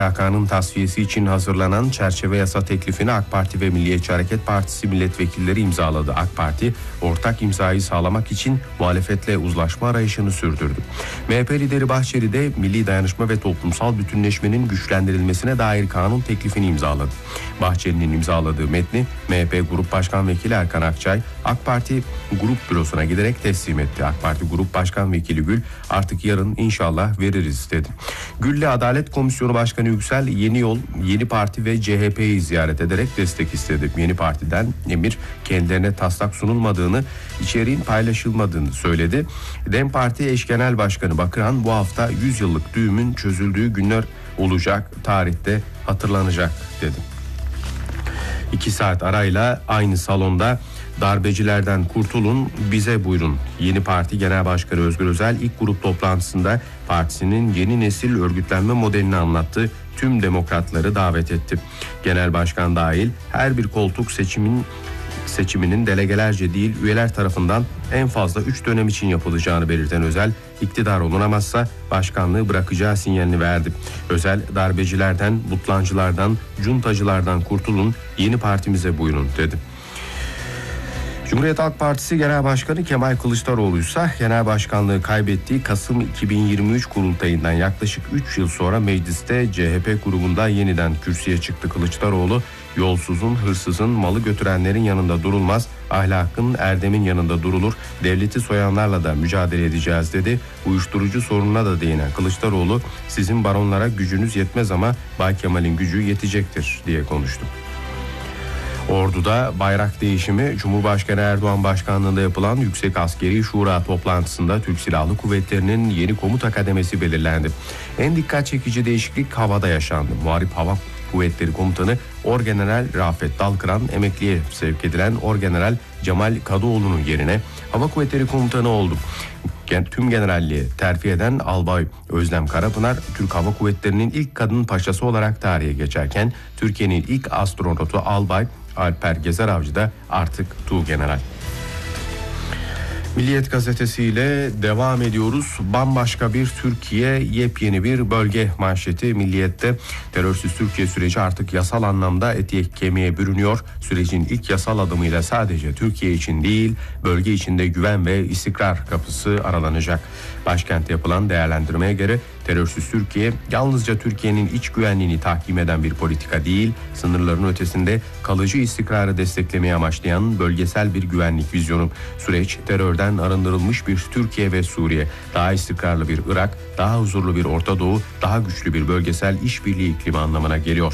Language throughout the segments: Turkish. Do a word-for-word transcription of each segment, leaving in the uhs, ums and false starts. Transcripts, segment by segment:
K K'nın tasfiyesi için hazırlanan çerçeve yasa teklifini AK Parti ve Milliyetçi Hareket Partisi milletvekilleri imzaladı. AK Parti ortak imzayı sağlamak için muhalefetle uzlaşma arayışını sürdürdü. M H P lideri Bahçeli de milli dayanışma ve toplumsal bütünleşmenin güçlendirilmesine dair kanun teklifini imzaladı. Bahçeli'nin imzaladığı metni M H P Grup Başkan Vekili Erkan Akçay AK Parti Grup Bürosu'na giderek teslim etti. AK Parti Grup Başkan Vekili Gül artık yarın inşallah veririz dedi. Gül'le Adalet Komisyonu Başkanı Yüksel Yeni Yol, Yeni Parti ve C H P'yi ziyaret ederek destek istedi. Yeni Parti'den emir kendilerine taslak sunulmadığını, içeriğin paylaşılmadığını söyledi. DEM Parti Eş Genel Başkanı Bakırhan bu hafta yüz yıllık düğümün çözüldüğü günler olacak, tarihte hatırlanacak dedi. İki saat arayla aynı salonda darbecilerden kurtulun, bize buyurun. Yeni Parti Genel Başkanı Özgür Özel ilk grup toplantısında partisinin yeni nesil örgütlenme modelini anlattı. Tüm demokratları davet etti. Genel Başkan dahil her bir koltuk seçimin seçiminin delegelerce değil üyeler tarafından en fazla üç dönem için yapılacağını belirten Özel, iktidar olunamazsa başkanlığı bırakacağı sinyalini verdi. Özel, darbecilerden, butlancılardan, cuntacılardan kurtulun, yeni partimize buyurun dedi. Cumhuriyet Halk Partisi Genel Başkanı Kemal Kılıçdaroğlu ise genel başkanlığı kaybettiği Kasım iki bin yirmi üç kurultayından yaklaşık üç yıl sonra mecliste C H P grubunda yeniden kürsüye çıktı. Kılıçdaroğlu, yolsuzun, hırsızın, malı götürenlerin yanında durulmaz, ahlakın, erdemin yanında durulur, devleti soyanlarla da mücadele edeceğiz dedi. Uyuşturucu sorununa da değinen Kılıçdaroğlu, sizin baronlara gücünüz yetmez ama Bay Kemal'in gücü yetecektir diye konuştu. Ordu'da bayrak değişimi, Cumhurbaşkanı Erdoğan başkanlığında yapılan Yüksek Askeri Şura toplantısında Türk Silahlı Kuvvetleri'nin yeni komuta kademesi belirlendi. En dikkat çekici değişiklik havada yaşandı. Muharip Hava Kuvvetleri Komutanı Orgeneral Rafet Dalkıran emekliye sevk edilen Orgeneral Cemal Kadıoğlu'nun yerine Hava Kuvvetleri Komutanı oldu. Tüm generalliği terfi eden Albay Özlem Karapınar, Türk Hava Kuvvetleri'nin ilk kadın paşası olarak tarihe geçerken Türkiye'nin ilk astronotu Albay Alper Gezer Avcı da artık Tuğgeneral. Milliyet gazetesiyle devam ediyoruz. Bambaşka bir Türkiye, yepyeni bir bölge manşeti Milliyet'te. Terörsüz Türkiye süreci artık yasal anlamda etiye kemiğe bürünüyor. Sürecin ilk yasal adımıyla sadece Türkiye için değil, bölge içinde güven ve istikrar kapısı aralanacak. Başkentte yapılan değerlendirmeye göre terörsüz Türkiye yalnızca Türkiye'nin iç güvenliğini tahkim eden bir politika değil, sınırların ötesinde kalıcı istikrarı desteklemeye amaçlayan bölgesel bir güvenlik vizyonu. Süreç terörden arındırılmış bir Türkiye ve Suriye, daha istikrarlı bir Irak, daha huzurlu bir Orta Doğu, daha güçlü bir bölgesel işbirliği iklimi anlamına geliyor.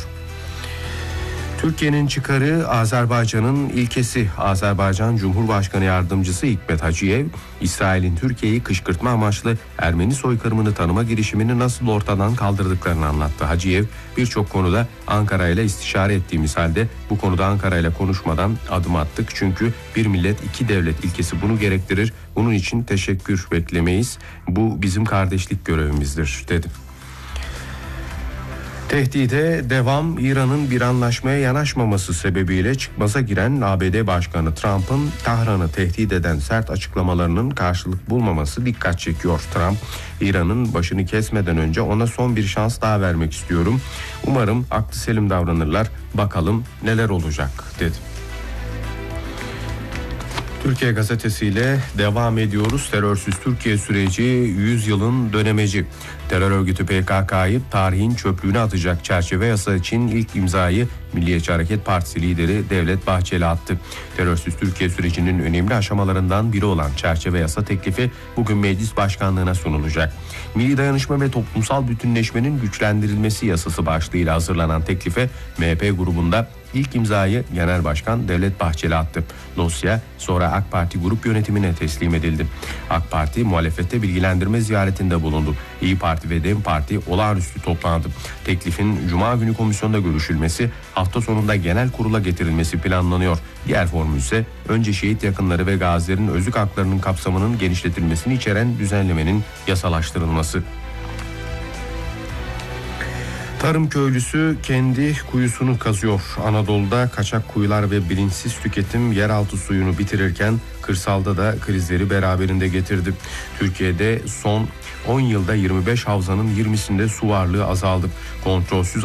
Türkiye'nin çıkarı Azerbaycan'ın ilkesi. Azerbaycan Cumhurbaşkanı Yardımcısı Hikmet Hacıyev, İsrail'in Türkiye'yi kışkırtma amaçlı Ermeni soykırımını tanıma girişimini nasıl ortadan kaldırdıklarını anlattı. Hacıyev, birçok konuda Ankara ile istişare ettiğimiz halde bu konuda Ankara ile konuşmadan adım attık. Çünkü bir millet iki devlet ilkesi bunu gerektirir. Bunun için teşekkür beklemeyiz. Bu bizim kardeşlik görevimizdir dedi. Tehdide devam. İran'ın bir anlaşmaya yanaşmaması sebebiyle çıkmaza giren A B D Başkanı Trump'ın Tahran'ı tehdit eden sert açıklamalarının karşılık bulmaması dikkat çekiyor. Trump, İran'ın başını kesmeden önce ona son bir şans daha vermek istiyorum. Umarım aklı selim davranırlar. Bakalım neler olacak dedi. Türkiye gazetesiyle devam ediyoruz. Terörsüz Türkiye süreci yüz yılın dönemeci. Terör örgütü P K K'yı tarihin çöplüğüne atacak çerçeve yasa için ilk imzayı Milliyetçi Hareket Partisi lideri Devlet Bahçeli attı. Terörsüz Türkiye sürecinin önemli aşamalarından biri olan çerçeve yasa teklifi bugün meclis başkanlığına sunulacak. Milli dayanışma ve toplumsal bütünleşmenin güçlendirilmesi yasası başlığıyla hazırlanan teklife M H P grubunda ilk imzayı Genel Başkan Devlet Bahçeli attı. Dosya sonra AK Parti grup yönetimine teslim edildi. AK Parti muhalefette bilgilendirme ziyaretinde bulundu. İYİ Parti ve DEM Parti olağanüstü toplandı. Teklifin Cuma günü komisyonda görüşülmesi, hafta sonunda genel kurula getirilmesi planlanıyor. Diğer formül ise önce şehit yakınları ve gazilerin özlük haklarının kapsamının genişletilmesini içeren düzenlemenin yasalaştırılması. Tarım köylüsü kendi kuyusunu kazıyor. Anadolu'da kaçak kuyular ve bilinçsiz tüketim yeraltı suyunu bitirirken kırsalda da krizleri beraberinde getirdi. Türkiye'de son on yılda yirmi beş havzanın yirmisinde su varlığı azaldı. Kontrolsüz